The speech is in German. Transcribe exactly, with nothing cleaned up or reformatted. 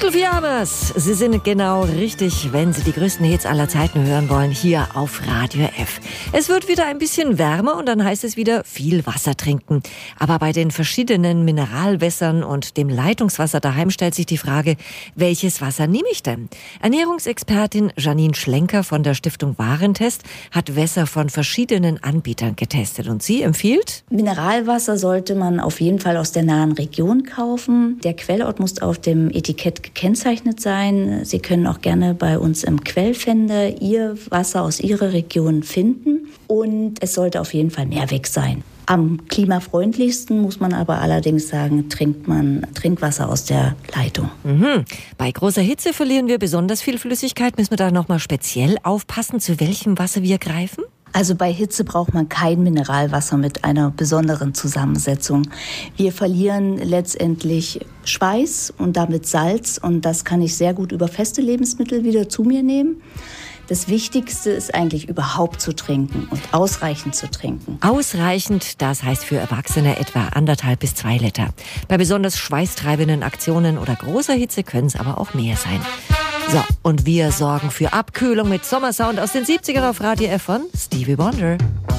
Viertel vier Abends. Sie sind genau richtig, wenn Sie die größten Hits aller Zeiten hören wollen, hier auf Radio F. Es wird wieder ein bisschen wärmer und dann heißt es wieder viel Wasser trinken. Aber bei den verschiedenen Mineralwässern und dem Leitungswasser daheim stellt sich die Frage, welches Wasser nehme ich denn? Ernährungsexpertin Janine Schlenker von der Stiftung Warentest hat Wässer von verschiedenen Anbietern getestet und sie empfiehlt? Mineralwasser sollte man auf jeden Fall aus der nahen Region kaufen. Der Quellort muss auf dem Etikett gekennzeichnet sein. Sie können auch gerne bei uns im Quellfinder Ihr Wasser aus Ihrer Region finden. Und es sollte auf jeden Fall Mehrweg sein. Am klimafreundlichsten muss man aber allerdings sagen, trinkt man Trinkwasser aus der Leitung. Mhm. Bei großer Hitze verlieren wir besonders viel Flüssigkeit. Müssen wir da nochmal speziell aufpassen, zu welchem Wasser wir greifen? Also bei Hitze braucht man kein Mineralwasser mit einer besonderen Zusammensetzung. Wir verlieren letztendlich Schweiß und damit Salz und das kann ich sehr gut über feste Lebensmittel wieder zu mir nehmen. Das Wichtigste ist eigentlich überhaupt zu trinken und ausreichend zu trinken. Ausreichend, das heißt für Erwachsene etwa anderthalb bis zwei Liter. Bei besonders schweißtreibenden Aktionen oder großer Hitze können es aber auch mehr sein. So, und wir sorgen für Abkühlung mit Sommersound aus den siebzigern auf Radio F von Stevie Wonder.